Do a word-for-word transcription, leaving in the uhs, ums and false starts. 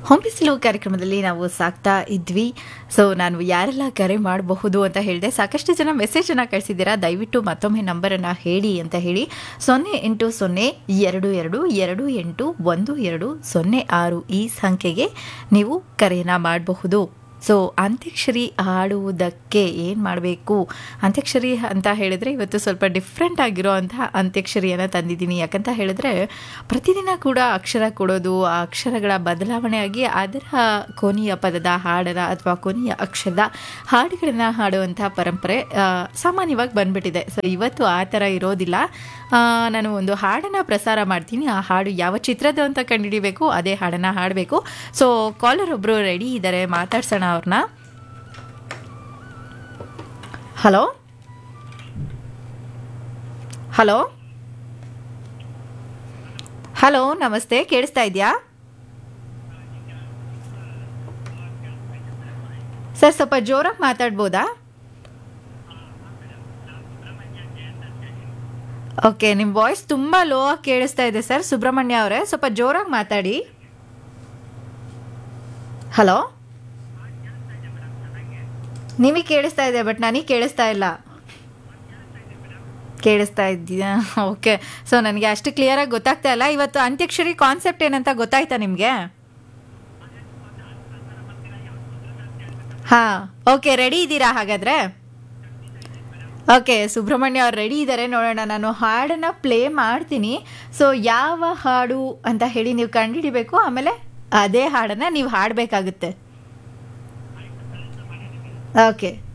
ಹೊಂಬಿಸಿಲು ಕಾರ್ಯಕ್ರಮದಲ್ಲಿ ನಾವು ಸಾಕ್ತಾ ಇದ್ವಿ. ಸೊ ನಾನು ಯಾರೆಲ್ಲ ಕರೆ ಮಾಡಬಹುದು ಅಂತ ಹೇಳಿದೆ. ಸಾಕಷ್ಟು ಜನ ಮೆಸೇಜನ್ನು ಕಳಿಸಿದ್ದೀರಾ. ದಯವಿಟ್ಟು ಮತ್ತೊಮ್ಮೆ ನಂಬರನ್ನು ಹೇಳಿ ಅಂತ ಹೇಳಿ. ಸೊನ್ನೆ ಎಂಟು ಸೊನ್ನೆ ಎರಡು ಎರಡು ಎರಡು ಎಂಟು ಒಂದು ಎರಡು ಸೊನ್ನೆ ಆರು ಈ ಸಂಖ್ಯೆಗೆ ನೀವು ಕರೆಯನ್ನು ಮಾಡಬಹುದು. ಸೊ ಅಂತ್ಯಾಕ್ಷರಿ ಆಡುವುದಕ್ಕೆ ಏನು ಮಾಡಬೇಕು? ಅಂತ್ಯಾಕ್ಷರಿ ಅಂತ ಹೇಳಿದರೆ ಇವತ್ತು ಸ್ವಲ್ಪ ಡಿಫ್ರೆಂಟ್ ಆಗಿರೋ ಅಂತಹ ಅಂತ್ಯಾಕ್ಷರಿಯನ್ನು ತಂದಿದ್ದೀನಿ. ಯಾಕಂತ ಹೇಳಿದ್ರೆ ಪ್ರತಿದಿನ ಕೂಡ ಅಕ್ಷರ ಕೊಡೋದು, ಆ ಅಕ್ಷರಗಳ ಬದಲಾವಣೆಯಾಗಿ ಅದರ ಕೊನೆಯ ಪದದ ಹಾಡನ ಅಥವಾ ಕೊನೆಯ ಅಕ್ಷರದ ಹಾಡುಗಳನ್ನು ಹಾಡುವಂಥ ಪರಂಪರೆ ಸಾಮಾನ್ಯವಾಗಿ ಬಂದ್ಬಿಟ್ಟಿದೆ. ಸೊ ಇವತ್ತು ಆ ಥರ ಇರೋದಿಲ್ಲ. ನಾನು ಒಂದು ಹಾಡನ್ನು ಪ್ರಸಾರ ಮಾಡ್ತೀನಿ. ಆ ಹಾಡು ಯಾವ ಚಿತ್ರದ ಅಂತ ಕಂಡುಹಿಡಿಬೇಕು, ಅದೇ ಹಾಡನ್ನು ಹಾಡಬೇಕು. ಸೊ ಕಾಲರ್ ಒಬ್ಬರು ರೆಡಿ ಇದ್ದಾರೆ, ಮಾತಾಡ್ಸೋಣ ಅವ್ರನ್ನ. ಹಲೋ ಹಲೋ ಹಲೋ ನಮಸ್ತೆ, ಕೇಳಿಸ್ತಾ ಇದೆಯಾ ಸರ್? ಸ್ವಲ್ಪ ಜೋರಾಗಿ ಮಾತಾಡ್ಬೋದಾ? ಓಕೆ, ನಿಮ್ಮ ವಾಯ್ಸ್ ತುಂಬ ಲೋ ಆಗಿ ಕೇಳಿಸ್ತಾ ಇದೆ ಸರ್. ಸುಬ್ರಹ್ಮಣ್ಯ ಅವರೇ, ಸ್ವಲ್ಪ ಜೋರಾಗಿ ಮಾತಾಡಿ. ಹಲೋ, ನಿಮಗೆ ಕೇಳಿಸ್ತಾ ಇದೆ, ಬಟ್ ನನಗೆ ಕೇಳಿಸ್ತಾ ಇಲ್ಲ. ಕೇಳಿಸ್ತಾ ಇದ್ದೀಯಾ? ಓಕೆ. ಸೊ ನನಗೆ ಅಷ್ಟು ಕ್ಲಿಯರಾಗಿ ಗೊತ್ತಾಗ್ತಾ ಇಲ್ಲ. ಇವತ್ತು ಅಂತ್ಯಾಕ್ಷರಿ ಕಾನ್ಸೆಪ್ಟ್ ಏನಂತ ಗೊತ್ತಾಯ್ತಾ ನಿಮಗೆ? ಹಾಂ, ಓಕೆ. ರೆಡಿ ಇದ್ದೀರಾ ಹಾಗಾದರೆ? ಓಕೆ, ಸುಬ್ರಹ್ಮಣ್ಯ ಅವ್ರು ರೆಡಿ ಇದ್ದಾರೆ. ನೋಡೋಣ, ನಾನು ಹಾಡನ್ನು ಪ್ಲೇ ಮಾಡ್ತೀನಿ. ಸೊ ಯಾವ ಹಾಡು ಅಂತ ಹೇಳಿ ನೀವು ಕಂಡುಹಿಡಿಬೇಕು. ಆಮೇಲೆ ಅದೇ ಹಾಡನ್ನು ನೀವು ಹಾಡಬೇಕಾಗುತ್ತೆ. ಓಕೆ.